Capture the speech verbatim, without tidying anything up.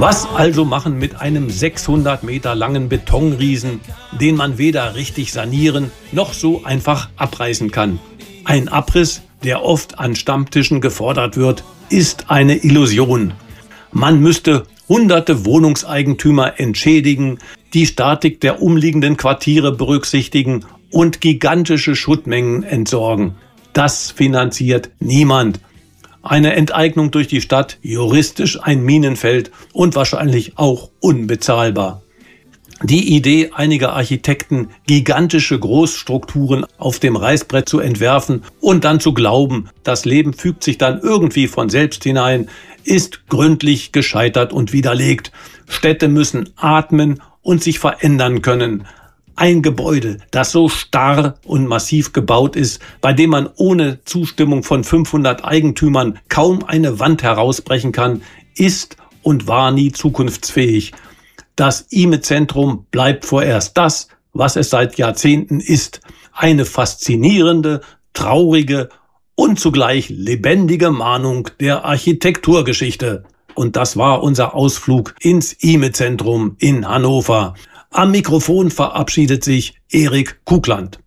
Was also machen mit einem sechshundert Meter langen Betonriesen, den man weder richtig sanieren noch so einfach abreißen kann? Ein Abriss, der oft an Stammtischen gefordert wird, ist eine Illusion. Man müsste hunderte Wohnungseigentümer entschädigen, die Statik der umliegenden Quartiere berücksichtigen und gigantische Schuttmengen entsorgen. Das finanziert niemand. Eine Enteignung durch die Stadt, juristisch ein Minenfeld und wahrscheinlich auch unbezahlbar. Die Idee einiger Architekten, gigantische Großstrukturen auf dem Reißbrett zu entwerfen und dann zu glauben, das Leben fügt sich dann irgendwie von selbst hinein, ist gründlich gescheitert und widerlegt. Städte müssen atmen und sich verändern können. Ein Gebäude, das so starr und massiv gebaut ist, bei dem man ohne Zustimmung von fünfhundert Eigentümern kaum eine Wand herausbrechen kann, ist und war nie zukunftsfähig. Das I M E-Zentrum bleibt vorerst das, was es seit Jahrzehnten ist. Eine faszinierende, traurige und zugleich lebendige Mahnung der Architekturgeschichte. Und das war unser Ausflug ins I M E-Zentrum in Hannover. Am Mikrofon verabschiedet sich Erik Kugland.